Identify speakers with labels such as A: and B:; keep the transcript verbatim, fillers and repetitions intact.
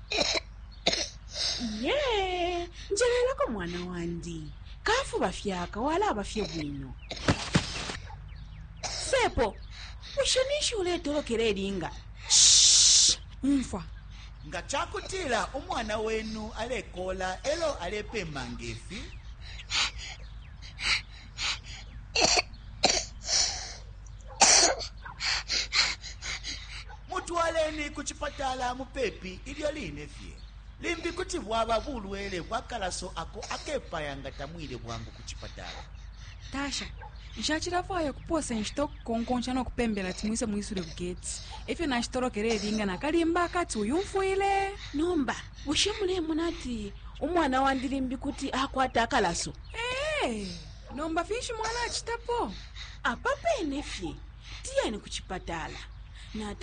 A: Ye, njelelako mwana wandi. Kafu bafyaka wala bafye bwino. Sepo, ushanishi ule torokere linga.
B: Shh, umfa.
C: Nga chakutila umwana wenu alekola elo alepe mangefi. Mutwaleni kuchipatala mupepi ilyo linefye. Limbi kuti bwaba bulwele bwakalaso ako akepayanga tamwile bwangu kuchipatala.
B: Tasha, nshachirafayo kuposa nshito konkoncha no kupembela timwise mwisule bugeti. Efe na shitorokere linga na kalimba akati uyumfuile.
A: Nomba, ushimule munati umwana wandi limbi kuti akwata akalaso.
B: Eh, nomba fishi mwana achitapo.
A: Apape nefye, tiya ni kuchipatala. Na